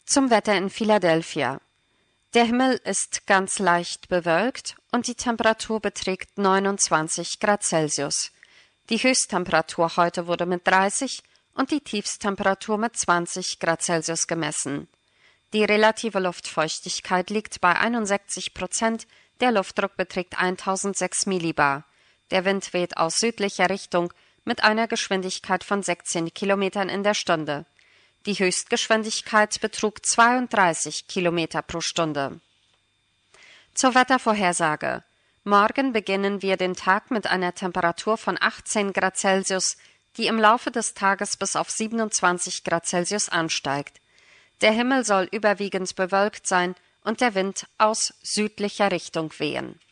Zum Wetter in Philadelphia. Der Himmel ist ganz leicht bewölkt und die Temperatur beträgt 29 Grad Celsius. Die Höchsttemperatur heute wurde mit 30 und die Tiefsttemperatur mit 20 Grad Celsius gemessen. Die relative Luftfeuchtigkeit liegt bei 61%, der Luftdruck beträgt 1006 Millibar. Der Wind weht aus südlicher Richtung mit einer Geschwindigkeit von 16 Kilometern in der Stunde. Die Höchstgeschwindigkeit betrug 32 Kilometer pro Stunde. Zur Wettervorhersage. Morgen beginnen wir den Tag mit einer Temperatur von 18 Grad Celsius, die im Laufe des Tages bis auf 27 Grad Celsius ansteigt. Der Himmel soll überwiegend bewölkt sein und der Wind aus südlicher Richtung wehen.